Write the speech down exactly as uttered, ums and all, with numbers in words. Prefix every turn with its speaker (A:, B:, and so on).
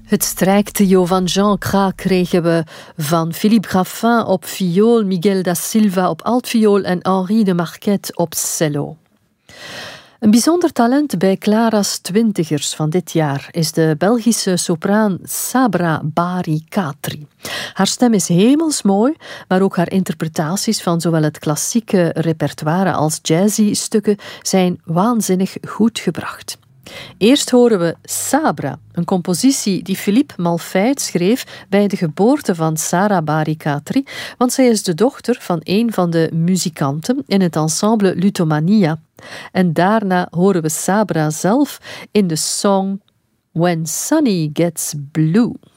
A: Het strijktrio van Jean Cras kregen we van Philippe Graffin op viool, Miguel da Silva op altviool en Henri de Marquette op cello. Een bijzonder talent bij Clara's twintigers van dit jaar is de Belgische sopraan Sabra Bari Katri. Haar stem is hemelsmooi, maar ook haar interpretaties van zowel het klassieke repertoire als jazzy stukken zijn waanzinnig goed gebracht. Eerst horen we Sabra, een compositie die Philippe Malfait schreef bij de geboorte van Sarah Bari Katri, want zij is de dochter van een van de muzikanten in het ensemble Luthomania. En daarna horen we Sabra zelf in de song When Sunny Gets Blue.